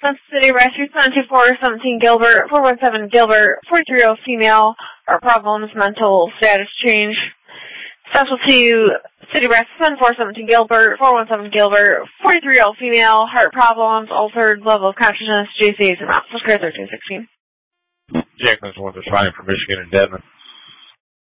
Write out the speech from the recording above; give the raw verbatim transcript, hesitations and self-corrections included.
City Rescue seven two four seventeen Gilbert, four one seven Gilbert, forty-three-year-old female, heart problems, mental status change. Specialty City Rescue seven four seventeen Gilbert, four one seven Gilbert, forty-three-year-old female, heart problems, altered level of consciousness, J C A's amount. Let's go thirteen sixteen. Jackman's one that's finding for Michigan and Dedmon.